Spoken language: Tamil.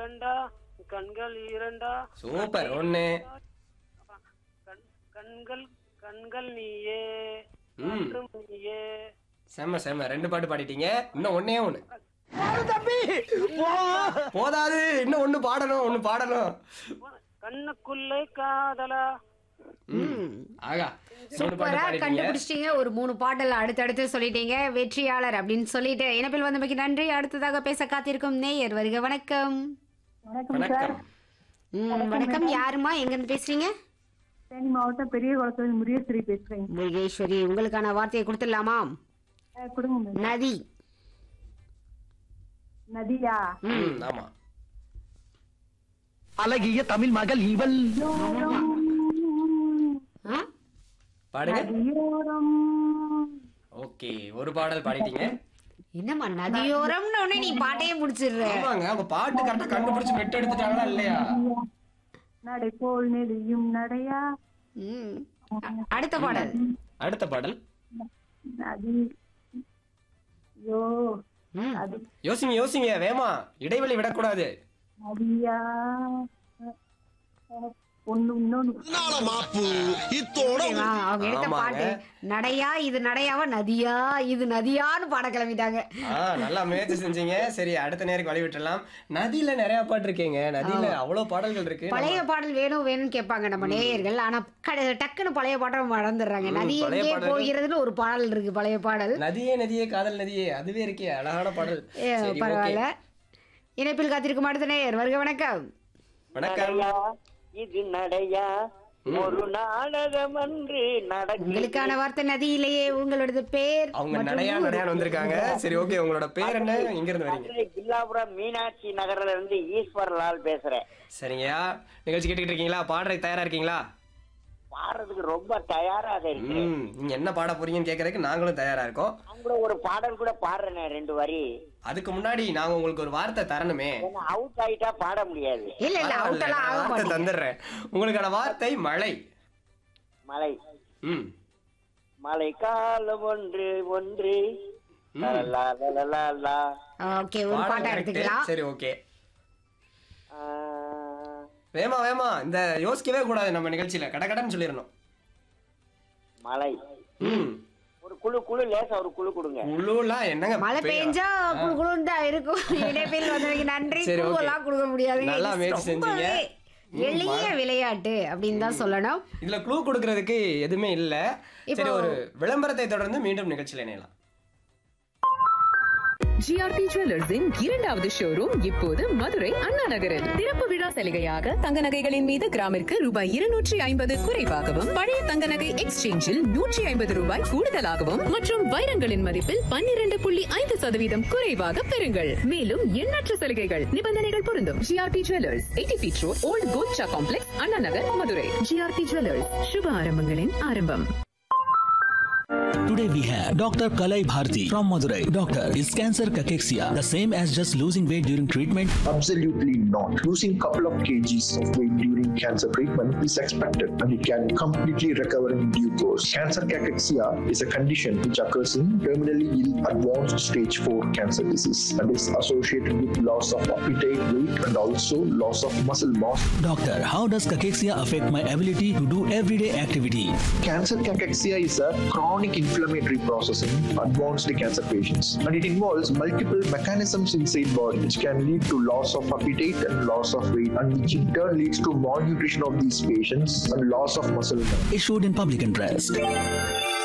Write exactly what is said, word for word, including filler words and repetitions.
இரண்டா கண்கள் இரண்டா சூப்பர் ஒண்ணு. கண்- கண்கள் கண்கள் நீயே ம். மற்றும் நீயே செம்ம செம்ம ரெண்டு பாட்டு பாடிட்டீங்க. இன்னும் ஒன்னே ஒண்ணு போதாது, இன்னும் ஒண்ணு பாடணும் ஒண்ணு பாடணும். கண்ணுக்குள்ளே காதலா. ம். ஆகா மூணு பாட்டு சூப்பரா பாடிட்டீங்க. கண்டுபிடிச்சிட்டீங்க. ஒரு மூணு பாடல் அடுத்தடுத்து சொல்லிட்டீங்க. வெற்றியாளர் அப்படின்னு சொல்லிட்டு இணைப்பில் வந்தமைக்கு நன்றி. அடுத்ததாக பேச காத்திருக்கும் நேயர் வருக. வணக்கம். வணக்கம். ம், வணக்கம். யாருமா எங்க இருந்து பேசுறீங்க? தேனி மாவட்டம் பெரிய குளத்துல முருகேஸ்வரி பேசுறேன். முருகேஸ்வரி, உங்களுக்கான வார்த்தையை கொடுத்துடலாமா? அஹ் கொடுங்க மேம். நதி. நதியா? ம், ஆமா. அழகிய தமிழ் மகள் இவள். ஆ? பாடுங்க. நதியோரம். ஓகே ஒரு பாடல் பாடிட்டீங்க. என்னம்மா நதியோரம்னு உடனே நீ பாட்டையே முடிச்சிடுற. ஆமாங்க அவங்க பாட்டு கரெக்டா கண்டுபிடிச்சு பெட் எடுத்துட்டாங்களா இல்லையா? நடை போல் நெளியும் நடையா? ம். அடுத்த பாடல். அடுத்த பாடல். நதி. யோ ம். நதி. யோசிங்க யோசிங்க வேமா, இடைவெளி விடக்கூடாது. நதியா? அஹ் ஒண்ணு இன்னொன்னு. ஓகேவா? அவங்க எடுத்த ஆமாங்க. பாட்டு நடையா இது நடையாவா நதியா இது நதியான்னு பாட கிளம்பிட்டாங்க. ஆ நல்லா முயற்சி செஞ்சீங்க. சரி அடுத்த நேருக்கு வழி விட்டுறலாம். நதியில நிறைய பாட்டு இருக்கீங்க. நதியில அவ்வளவு பாடல்கள் இருக்கு. பழைய பாடல் வேணும் வேணும்னு கேட்பாங்க நம்ம நேயர்கள். ஆனா கட- டக்குன்னு பழைய பாட்டை மறந்துடுறாங்க. ம், நதி பழைய எங்கே பாடல்கள். போகிறதுன்னு ஒரு பாடல் இருக்கு, பழைய பாடல். நதியே நதியே காதல் நதியே, அதுவே இருக்கே அழகான பாடல். ஏ, சரி, பரவாயில்ல. okay. இணைப்பில் காத்திருக்கும் அடுத்த நேயர் வருக. வணக்கம். வணக்கம். நடையா, இது நடையா ஒரு நாடகம் அன்று நடக்கும். உங்களுக்கான வார்த்தை நதியிலேயே உங்களோட பேர் அவங்க மற்றும் நடையா ஊர். நடையான்னு வந்திருக்காங்க. சரி ஓகே உங்களோட பேர் என்ன, எங்க இருந்து வரீங்க? மதுரை பில்லாபுரம் மீனாட்சி நகர்ல இருந்து ஈஸ்வர் லால் பேசுறேன். சரிங்கய்யா, நிகழ்ச்சி கேட்டுக்கிட்டு இருக்கீங்களா? பாடுறதுக்கு தயாரா இருக்கீங்களா? பாடுறதுக்கு ரொம்ப தயாராக இருக்கு. ம், நீங்க என்ன பாட போறீங்கன்னு கேக்குறதுக்கு நாங்களும் தயாரா இருக்கோம். நான் கூட ஒரு பாடல் கூட பாடுறேனே ரெண்டு வரி. அதுக்கு முன்னாடி நாங்க உங்களுக்கு ஒரு வார்த்தை தரணுமே. ஏன்னா அவுட் ஆயிட்டா பாட முடியாது. இல்ல இல்ல பரவாயில்ல, அவுட்டெல்லாம் நான் ஆக வார்த்தை மாட்டீங்க. தந்துடுறேன். உங்களுக்கான வார்த்தை மழை. மலை ம் மலை காலம் ஒன்று ஒன்று ம். லலலா, லலலா. ஓகே ஒரு பாடம் பாட்டை correct. எடுத்துக்கலாம். சரி ஓகே. ஆ, வேமா வேமா இந்த யோசிக்கவே கூடாது, நம்ம நிகழ்ச்சியில கடகடன்னு சொல்லிடணும். மலை ம் ஒரு குழு குழு லேசா ஒரு குழு கொடுங்க. உள்ளூர்லாம் என்னங்க மழை பெய்யும்? பெஞ்சா குளு குளுன்னு தான் இருக்கும். இணைப்பில் வந்தவங்க நன்றி. சரி, okay. குழுவெல்லாம் கொடுக்க முடியாது. நல்லா முயற்சி செஞ்சீங்க. எளிய விளையாட்டு அப்படின்னு தான் சொல்லணும். இதுல க்ளூ கொடுக்கறதுக்கு எதுவுமே இல்ல. சரி இப்போ- ஒரு விளம்பரத்தை தொடர்ந்து மீண்டும் நிகழ்ச்சியில இணையலாம். ஜிஆர்டி ஜுவல்லர்ஸின் இரண்டாவது ஷோரூம் இப்போது மதுரை அண்ணா நகரில் திறப்பு விழா சலுகையாக தங்க நகைகளின் மீது கிராமிற்கு ரூபாய் இருநூற்றி ஐம்பது குறைவாகவும், பழைய தங்க நகை எக்ஸ்சேஞ்சில் நூற்றி ஐம்பது ரூபாய் கூடுதலாகவும் மற்றும் வைரங்களின் மதிப்பில் பன்னிரண்டு புள்ளி ஐந்து சதவீதம் குறைவாக பெறுங்கள். மேலும் எண்ணற்ற சலுகைகள், நிபந்தனைகள் பொருந்தும். GRT jewellers, eighty feet road, volt Golcha complex, Anna Nagar, Madurai. GRT jewellers, சுப ஆரம்பங்களின் ஆரம்பம். Today we have Doctor Kalai Bharti from Madurai. Doctor, is cancer cachexia the same as just losing weight during treatment? Absolutely not. Losing couple of kgs of weight during cancer treatment is expected and it can completely recover in due course. Cancer cachexia is a condition which occurs in terminally ill advanced stage four cancer disease and is associated with loss of appetite, weight and also loss of muscle mass. Doctor, how does cachexia affect my ability to do everyday activity? Cancer cachexia is a chronic inflammatory process in advanced cancer patients and it involves multiple mechanisms inside body which can lead to loss of appetite and loss of weight and which in turn leads to malnutrition of these patients and loss of muscle mass. Issued in public interest.